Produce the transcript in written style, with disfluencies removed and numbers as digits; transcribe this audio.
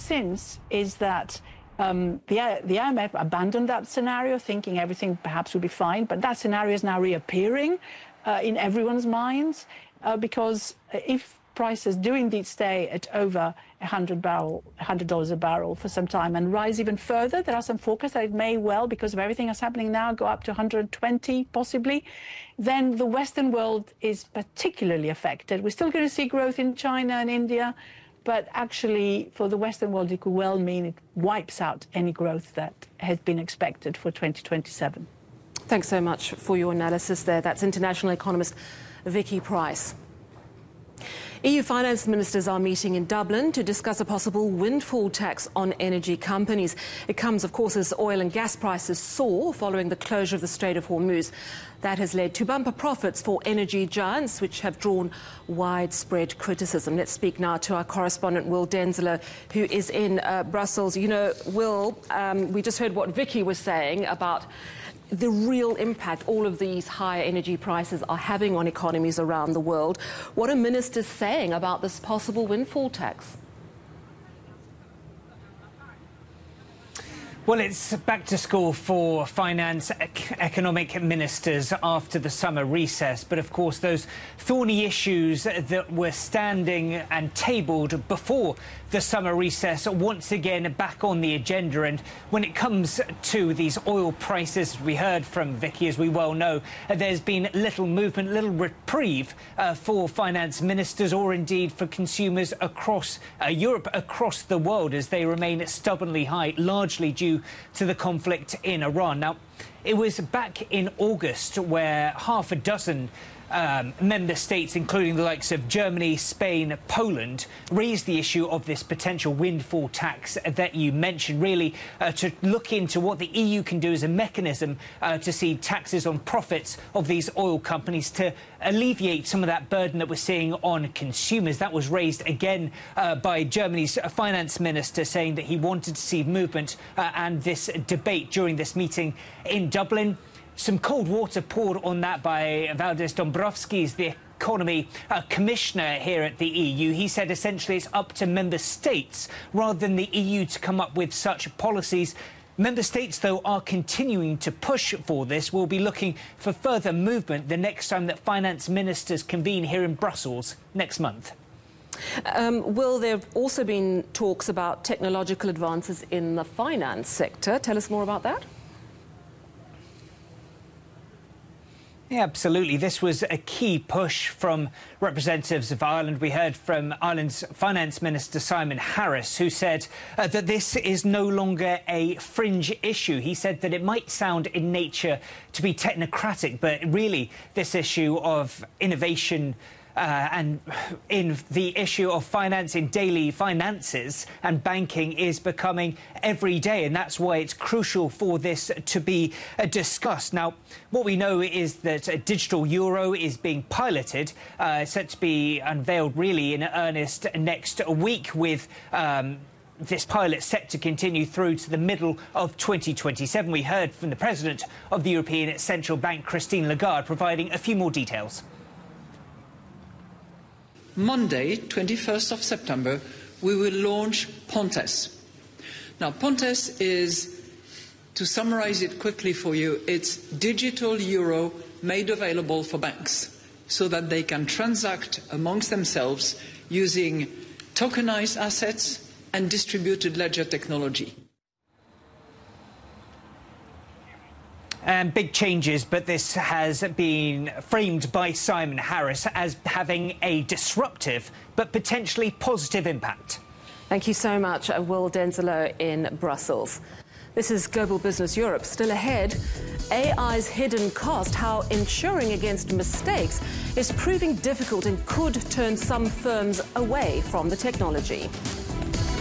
since is that the IMF abandoned that scenario, thinking everything perhaps would be fine. But that scenario is now reappearing in everyone's minds because if prices do indeed stay at over $100 a barrel for some time and rise even further, there are some forecasts that it may well, because of everything that's happening now, go up to 120 possibly, then the Western world is particularly affected. We're still going to see growth in China and India, but actually for the Western world it could well mean it wipes out any growth that has been expected for 2027. Thanks so much for your analysis there. That's international economist Vicky Pryce. EU finance ministers are meeting in Dublin to discuss a possible windfall tax on energy companies. It comes, of course, as oil and gas prices soar following the closure of the Strait of Hormuz. That has led to bumper profits for energy giants, which have drawn widespread criticism. Let's speak now to our correspondent, Will Denzler, who is in Brussels. You know, Will, we just heard what Vicky was saying about the real impact all of these higher energy prices are having on economies around the world. What are ministers saying about this possible windfall tax? Well, it's back to school for finance economic ministers after the summer recess. But of course, those thorny issues that were standing and tabled before the summer recess are once again back on the agenda. And when it comes to these oil prices, we heard from Vicky, as we well know, there's been little movement, little reprieve for finance ministers or indeed for consumers across Europe, across the world, as they remain stubbornly high, largely due to the conflict in Iran. Now, it was back in August where half a dozen member states, including the likes of Germany, Spain, Poland, raised the issue of this potential windfall tax that you mentioned, really to look into what the EU can do as a mechanism to see taxes on profits of these oil companies to alleviate some of that burden that we're seeing on consumers. That was raised again by Germany's finance minister, saying that he wanted to see movement and this debate during this meeting in Dublin. Some cold water poured on that by Valdis Dombrovskis, the economy commissioner here at the EU. He said essentially it's up to member states rather than the EU to come up with such policies. Member states, though, are continuing to push for this. We'll be looking for further movement the next time that finance ministers convene here in Brussels next month. Will, there have also been talks about technological advances in the finance sector. Tell us more about that. Yeah, absolutely. This was a key push from representatives of Ireland. We heard from Ireland's Finance Minister Simon Harris, who said that this is no longer a fringe issue. He said that it might sound in nature to be technocratic, but really this issue of innovation and in the issue of finance in daily finances and banking is becoming every day, and that's why it's crucial for this to be discussed. Now, what we know is that a digital euro is being piloted, set to be unveiled really in earnest next week, with this pilot set to continue through to the middle of 2027. We heard from the President of the European Central Bank, Christine Lagarde, providing a few more details. Monday, 21st of September, we will launch Pontes. Now, Pontes is, to summarize it quickly for you, it's digital euro made available for banks so that they can transact amongst themselves using tokenized assets and distributed ledger technology. Big changes, but this has been framed by Simon Harris as having a disruptive but potentially positive impact. Thank you so much, Will Denzler in Brussels. This is Global Business Europe. Still ahead, AI's hidden cost, how insuring against mistakes is proving difficult and could turn some firms away from the technology.